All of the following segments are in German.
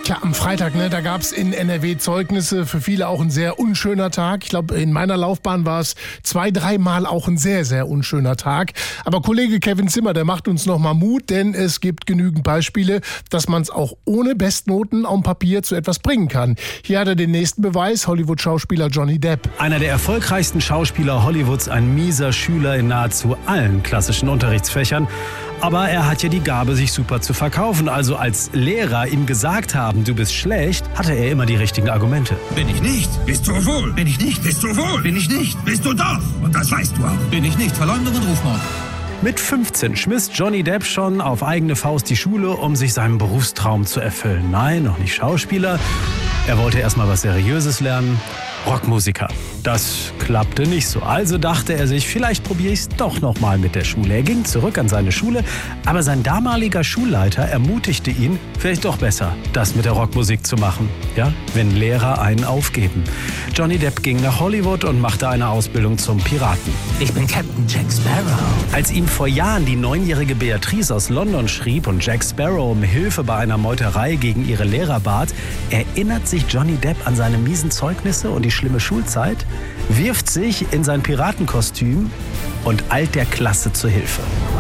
Tja, am Freitag, da gab es in NRW Zeugnisse, für viele auch ein sehr unschöner Tag. Ich glaube, in meiner Laufbahn war es 2-3 Mal auch ein sehr, sehr unschöner Tag. Aber Kollege Kevin Zimmer, der macht uns nochmal Mut, denn es gibt genügend Beispiele, dass man es auch ohne Bestnoten auf dem Papier zu etwas bringen kann. Hier hat er den nächsten Beweis, Hollywood-Schauspieler Johnny Depp. Einer der erfolgreichsten Schauspieler Hollywoods, ein mieser Schüler in nahezu allen klassischen Unterrichtsfächern. Aber er hat ja die Gabe, sich super zu verkaufen. Also als Lehrer ihm gesagt haben, du bist schlecht, hatte er immer die richtigen Argumente. Bin ich nicht, bist du wohl. Bin ich nicht, bist du wohl. Bin ich nicht, bist du doch. Und das weißt du auch. Bin ich nicht, Verleumdung und Rufmord. Mit 15 schmiss Johnny Depp schon auf eigene Faust die Schule, um sich seinen Berufstraum zu erfüllen. Nein, noch nicht Schauspieler. Er wollte erst mal was Seriöses lernen. Rockmusiker. Das klappte nicht so. Also dachte er sich, vielleicht probiere ich es doch noch mal mit der Schule. Er ging zurück an seine Schule, aber sein damaliger Schulleiter ermutigte ihn, vielleicht doch besser, das mit der Rockmusik zu machen. Ja, wenn Lehrer einen aufgeben. Johnny Depp ging nach Hollywood und machte eine Ausbildung zum Piraten. Ich bin Captain Jack Sparrow. Als ihm vor Jahren die 9-jährige Beatrice aus London schrieb und Jack Sparrow um Hilfe bei einer Meuterei gegen ihre Lehrer bat, erinnert sich Johnny Depp an seine miesen Zeugnisse und die schlimme Schulzeit, wirft sich in sein Piratenkostüm und eilt der Klasse zur Hilfe.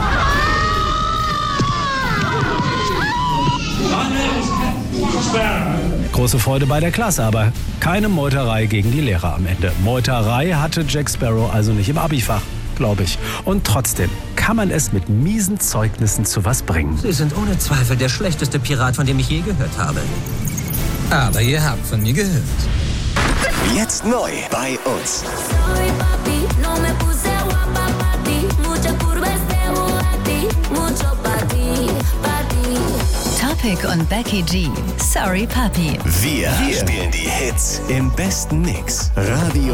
Große Freude bei der Klasse, aber keine Meuterei gegen die Lehrer am Ende. Meuterei hatte Jack Sparrow also nicht im Abifach, glaube ich. Und trotzdem kann man es mit miesen Zeugnissen zu was bringen. Sie sind ohne Zweifel der schlechteste Pirat, von dem ich je gehört habe. Aber ihr habt von mir gehört. Jetzt neu bei uns. Topic und Becky G. Sorry Papi. Wir spielen die Hits im besten Mix. Radio